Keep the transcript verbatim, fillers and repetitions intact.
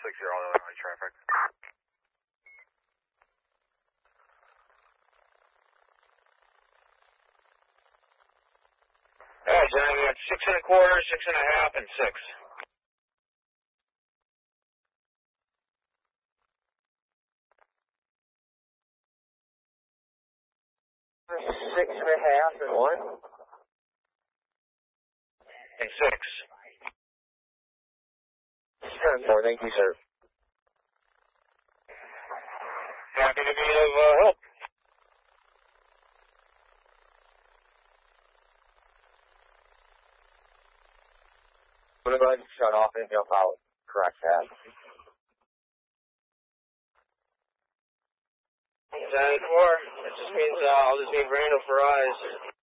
six zero on the traffic. Alright, John, we got six and a quarter, six and a half, and six. Six and a half and one. And six. Ten four, thank you, sir. Happy to be of uh, help. I'm going to go ahead and shut off and jump out. Correct that. ten four. That just means uh, I'll just need Randall for eyes.